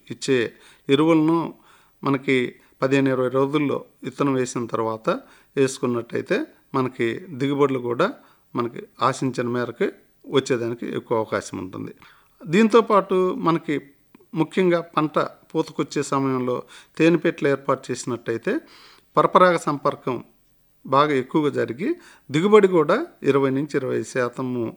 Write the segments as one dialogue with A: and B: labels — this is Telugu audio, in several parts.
A: ఇచ్చే ఎరువులను మనకి 15-20 రోజుల్లో విత్తనం వేసిన తర్వాత వేసుకున్నట్టయితే మనకి దిగుబడులు కూడా మనకి ఆశించిన మేరకు వచ్చేదానికి ఎక్కువ అవకాశం ఉంటుంది. దీంతోపాటు మనకి ముఖ్యంగా పంట పూతకొచ్చే సమయంలో తేనెపెట్టెలు ఏర్పాటు చేసినట్టయితే పరపరాగ సంపర్కం బాగా ఎక్కువగా జరిగి దిగుబడి కూడా 20-25%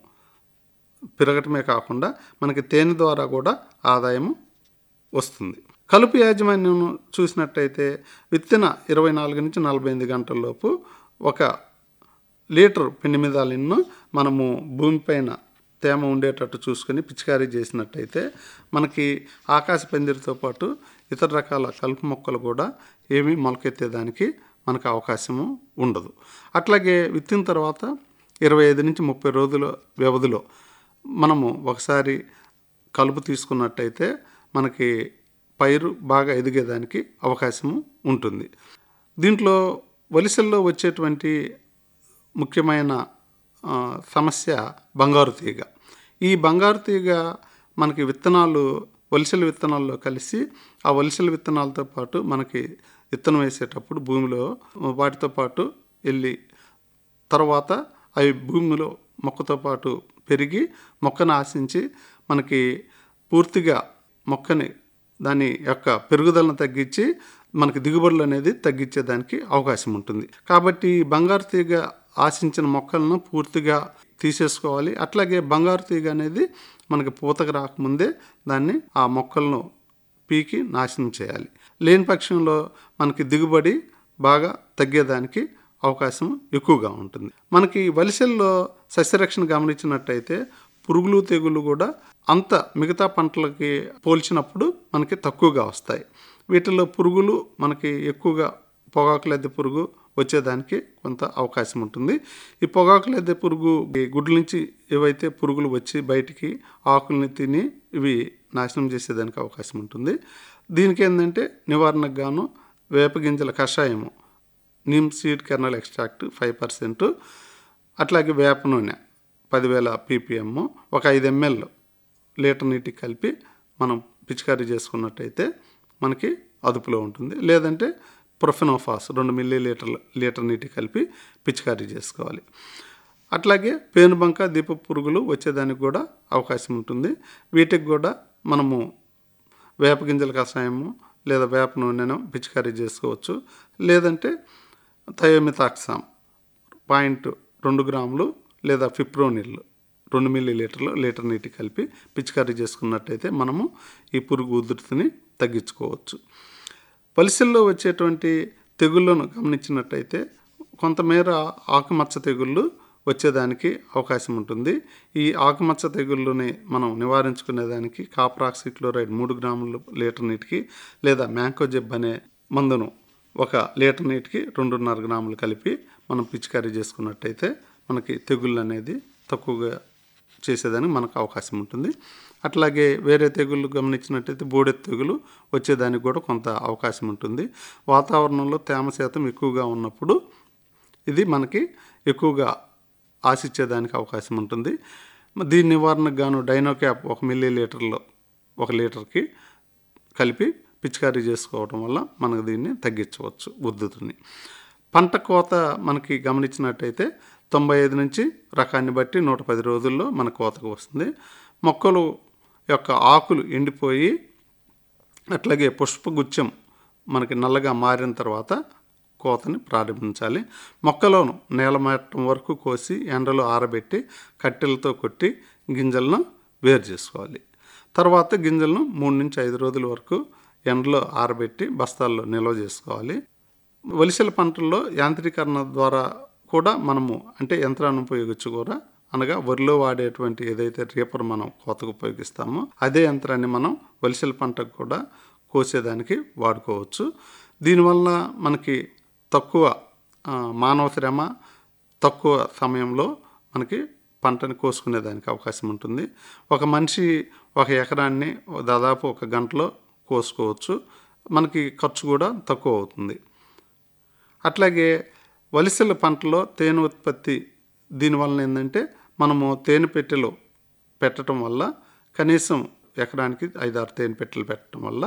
A: పెరగటమే కాకుండా మనకి తేనె ద్వారా కూడా ఆదాయం వస్తుంది. కలుపు యాజమాన్యం చూసినట్టయితే విత్తిన 24-48 గంటల్లోపు 1 లీటర్ పెండిమిథాలిన్ను మనము భూమిపైన తేమ ఉండేటట్టు చూసుకొని పిచికారీ చేసినట్టయితే మనకి ఆకాశ పందిరితో పాటు ఇతర రకాల కలుపు మొక్కలు కూడా ఏమీ మొలకెత్తేదానికి మనకు అవకాశము ఉండదు. అట్లాగే విత్తిన తర్వాత 25-30 రోజుల వ్యవధిలో మనము ఒకసారి కలుపు తీసుకున్నట్టయితే మనకి పైరు బాగా ఎదిగేదానికి అవకాశము ఉంటుంది. దీంట్లో వలసల్లో వచ్చేటువంటి ముఖ్యమైన సమస్య బంగారు తీగ. ఈ బంగారు తీగ మనకి విత్తనాలు వలసల విత్తనాల్లో కలిసి ఆ వలసల విత్తనాలతో పాటు మనకి విత్తనం వేసేటప్పుడు భూమిలో వాటితో పాటు వెళ్ళి తర్వాత అవి భూమిలో మొక్కతో పాటు పెరిగి మొక్కను ఆశించి మనకి పూర్తిగా మొక్కని దాని యొక్క పెరుగుదలను తగ్గించి మనకి దిగుబడులు అనేది తగ్గించేదానికి అవకాశం ఉంటుంది. కాబట్టి బంగారు తీగ ఆశించిన మొక్కలను పూర్తిగా తీసేసుకోవాలి. అట్లాగే బంగారు తీగ అనేది మనకి పూతకు రాకముందే దాన్ని ఆ మొక్కలను పీకి నాశనం చేయాలి. లేని పక్షంలో మనకి దిగుబడి బాగా తగ్గేదానికి అవకాశం ఎక్కువగా ఉంటుంది. మనకి వలసల్లో సస్యరక్షణ గమనించినట్టయితే పురుగులు తెగులు కూడా అంత మిగతా పంటలకి పోల్చినప్పుడు మనకి తక్కువగా వస్తాయి. వీటిల్లో పురుగులు మనకి ఎక్కువగా పొగాకు లద్దె పురుగు వచ్చేదానికి కొంత అవకాశం ఉంటుంది. ఈ పొగాకు లద్దె పురుగు గుడ్ల నుంచి ఏవైతే పురుగులు వచ్చి బయటికి ఆకుల్ని తిని ఇవి నాశనం చేసేదానికి అవకాశం ఉంటుంది. దీనికి ఏంటంటే నివారణకు గాను వేపగింజల కషాయము నీమ్ సీడ్ కెర్నల్ ఎక్స్ట్రాక్ట్ 5%, అట్లాగే వేప నూనె 10,000 ppm 5 ml లీటర్ నీటికి కలిపి మనం పిచికారీ చేసుకున్నట్టయితే మనకి అదుపులో ఉంటుంది. లేదంటే ప్రొఫెనోఫాస్ 2 ml లీటర్ నీటికి కలిపి పిచికారీ చేసుకోవాలి. అట్లాగే పేనుబంక దీప పురుగులు వచ్చేదానికి కూడా అవకాశం ఉంటుంది. వీటికి కూడా మనము వేపగింజల కషాయము లేదా వేప నూనెను పిచికారీ చేసుకోవచ్చు. లేదంటే థయోమిథాక్సామ్ 0.2 గ్రాములు లేదా ఫిప్రోనిల్ 2 ml లీటర్ నీటికి కలిపి పిచికారీ చేసుకున్నట్టయితే మనము ఈ పురుగు ఉధృతిని తగ్గించుకోవచ్చు. వలసల్లో వచ్చేటువంటి తెగుళ్ళను గమనించినట్టయితే కొంతమేర ఆకుమచ్చ తెగుళ్ళు వచ్చేదానికి అవకాశం ఉంటుంది. ఈ ఆకుమచ్చ తెగుళ్ళని మనం నివారించుకునేదానికి కాపరాక్సిక్లోరైడ్ 3 గ్రాములు లీటర్ నీటికి లేదా మ్యాంకోజెబ్ అనే మందును 1 లీటర్ నీటికి 2.5 గ్రాములు కలిపి మనం పిచికారీ చేసుకున్నట్టయితే మనకి తెగుళ్ళు అనేది తక్కువగా చేసేదానికి మనకు అవకాశం ఉంటుంది. అట్లాగే వేరే తెగుళ్ళు గమనించినట్టయితే బూడిద తెగులు వచ్చేదానికి కూడా కొంత అవకాశం ఉంటుంది. వాతావరణంలో తేమ శాతం ఎక్కువగా ఉన్నప్పుడు ఇది మనకి ఎక్కువగా ఆశించేదానికి అవకాశం ఉంటుంది. దీని నివారణకు గాను డైనోక్యాప్ 1 ml 1 లీటర్కి కలిపి పిచికారీ చేసుకోవడం వల్ల మనకు దీన్ని తగ్గించవచ్చు ఉధృతిని. పంట కోత మనకి గమనించినట్టయితే 95 నుంచి రకాన్ని బట్టి 110 రోజుల్లో మన కోతకు వస్తుంది. మొక్కలు యొక్క ఆకులు ఎండిపోయి అట్లాగే పుష్పగుచ్చం మనకి నల్లగా మారిన తర్వాత కోతని ప్రారంభించాలి. మొక్కలను నేలమట్టం వరకు కోసి ఎండలో ఆరబెట్టి కట్టెలతో కొట్టి గింజలను వేరు చేసుకోవాలి. తర్వాత గింజలను 3 నుంచి 5 రోజుల వరకు ఎండలో ఆరబెట్టి బస్తాల్లో నిల్వ చేసుకోవాలి. వలసల పంటల్లో యాంత్రీకరణ ద్వారా కూడా మనము అంటే యంత్రాన్ని ఉపయోగించి కూడా అనగా వరిలో వాడేటువంటి ఏదైతే రీపర్ మనం కోతకు ఉపయోగిస్తామో అదే యంత్రాన్ని మనం వలసల పంటకు కూడా కోసేదానికి వాడుకోవచ్చు. దీనివల్ల మనకి తక్కువ మానవ శ్రమ, తక్కువ సమయంలో మనకి పంటని కోసుకునేదానికి అవకాశం ఉంటుంది. ఒక మనిషి 1 ఎకరాన్ని దాదాపు 1 గంటలో కోసుకోవచ్చు. మనకి ఖర్చు కూడా తక్కువ అవుతుంది. అట్లాగే వలసల పంటలో తేనె ఉత్పత్తి దీనివల్ల ఏంటంటే మనము తేనె పెట్టెలు పెట్టడం వల్ల కనీసం ఎకరానికి 5-6 తేనె పెట్టెలు పెట్టడం వల్ల